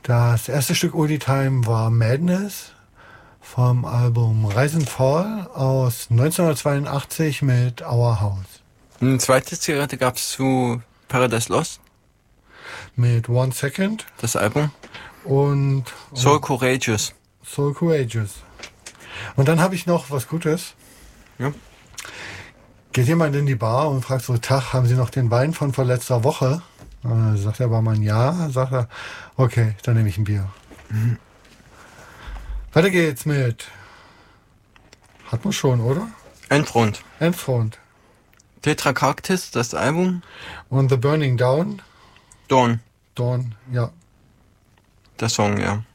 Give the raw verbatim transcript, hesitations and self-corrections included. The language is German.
Das erste Stück Oldie Time war Madness vom Album Rise and Fall aus neunzehnhundertzweiundachtzig mit Our House. Eine zweite Zigarette gab es zu Paradise Lost. Mit One Second. Das Album. Und Soul Courageous. Soul Courageous. Und dann habe ich noch was Gutes. Ja. Geht jemand in die Bar und fragt so, Tag, haben Sie noch den Wein von vorletzter Woche? Äh, sagt der Barmann ja. Sagt er, okay, dann nehme ich ein Bier. Mhm. Weiter geht's mit... Hat man schon, oder? Endfront. Endfront. Tetracactis, das Album. Und The Burning Down. Dawn. Dawn, ja. Der Song, ja.